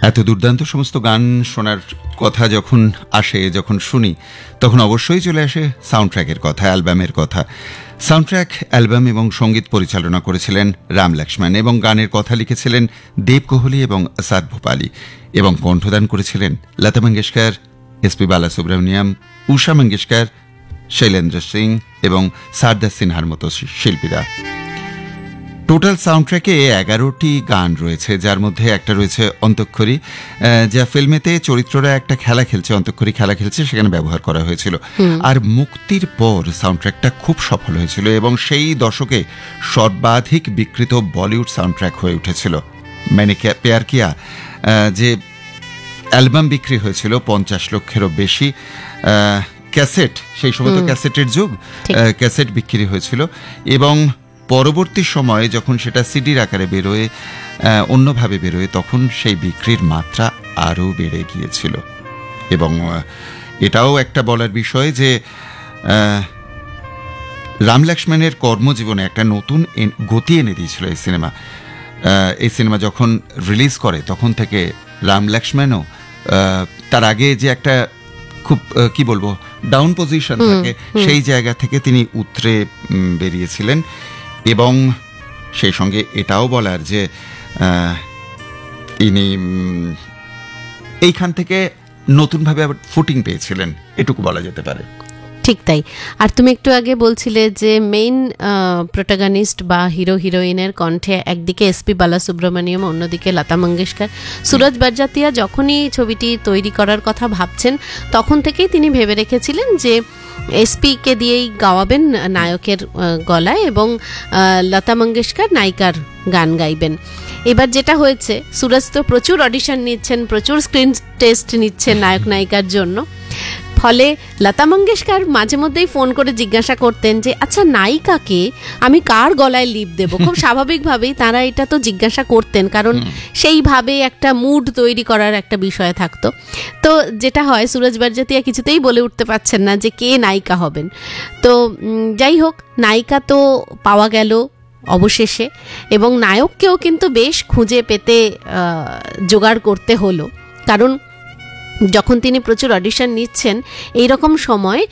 এত দুর্দান্ত সমস্ত গান শোনার কথা যখন আসে, যখন শুনি, তখন অবশ্যই চলে আসে সাউন্ডট্র্যাকের কথা, অ্যালবামের কথা। সাউন্ডট্র্যাক, অ্যালবাম এবং সঙ্গীত পরিচালনা করেছিলেন রাম লক্ষ্মণ, এবং গানের কথা লিখেছিলেন দেব কোহলি এবং আসাদ ভোপালি, এবং কণ্ঠদান করেছিলেন লতা মঙ্গেশকর, এসপি বালাসুব্রমণিয়াম, উষা মঙ্গেশকর, শৈলেন্দ্র সিং এবং সারদার সিনহার মতো শিল্পীরা। টোটাল সাউন্ডট্র্যাকে 11টি গান রয়েছে, যার মধ্যে একটা রয়েছে অন্তঃক্ষরী, যা ফিল্মেতে চরিত্ররা একটা খেলা খেলছে, অন্তঃক্ষরী খেলা খেলছে, সেখানে ব্যবহার করা হয়েছিল। আর মুক্তির পর সাউন্ডট্র্যাকটা খুব সফল হয়েছিল এবং সেই দশকে সর্বাধিক বিক্রিত বলিউড সাউন্ডট্র্যাক হয়ে উঠেছিল। मैंने प्यार किया, যে অ্যালবাম বিক্রি হয়েছিল 50 লক্ষেরও বেশি। ক্যাসেট, সেই সময় তো ক্যাসেটের যুগ, ক্যাসেট বিক্রি হয়েছিল, এবং পরবর্তী সময়ে যখন সেটা সিডির আকারে বেরোয়, অন্যভাবে বেরোয়, তখন সেই বিক্রির মাত্রা আরও বেড়ে গিয়েছিল। এবং এটাও একটা বলার বিষয় যে রাম লক্ষ্মণের কর্মজীবনে একটা নতুন গতি এনে দিয়েছিল এই সিনেমা। এই সিনেমা যখন রিলিজ করে তখন থেকে রাম লক্ষ্মণও তার আগে যে একটা খুব কি বলবো ডাউন পজিশন থাকে, সেই জায়গা থেকে তিনি উতরে বেরিয়েছিলেন। এবং সেই সঙ্গে এটাও বলার যে ইনি এইখান থেকে নতুনভাবে আবার ফুটিং পেয়েছিলেন, এটুকু বলা যেতে পারে। ঠিক তাই। আর তুমি একটু আগে বলছিলে যে মেইন প্রোটাগনিস্ট বা হিরো হিরোইনের কণ্ঠে একদিকে এসপি বালাসুব্রমণিয়াম, অন্যদিকে লতা মঙ্গেশকর। সুরজ বারজাতিয়া যখনই ছবিটি তৈরি করার কথা ভাবছেন, তখন থেকেই তিনি ভেবে রেখেছিলেন যে এসপিকে দিয়েই গাওয়াবেন নায়কের গলায়, এবং লতা মঙ্গেশকর নায়িকার গান গাইবেন। এবার যেটা হয়েছে, সুরজ তো প্রচুর অডিশন নিচ্ছেন, প্রচুর স্ক্রিন টেস্ট নিচ্ছেন নায়ক নায়িকার জন্য। ফলে লতা মঙ্গেশকর মাঝে মধ্যেই ফোন করে জিজ্ঞাসা করতেন যে আচ্ছা নায়িকাকে আমি কার গলায় লিপ দেব। খুব স্বাভাবিকভাবেই তারা এটা তো জিজ্ঞাসা করতেন, কারণ সেইভাবে একটা মুড তৈরি করার একটা বিষয় থাকতো। তো যেটা হয়, সুরজ বারজাতিয়া কিছুতেই বলে উঠতে পারছেন না যে কে নায়িকা হবেন। তো যাই হোক, নায়িকা তো পাওয়া গেল অবশেষে, এবং নায়ককেও কিন্তু বেশ খুঁজে পেতে জোগাড় করতে হলো, কারণ যখন তিনি প্রচুর অডিশন নিচ্ছেন, এইরকম সময়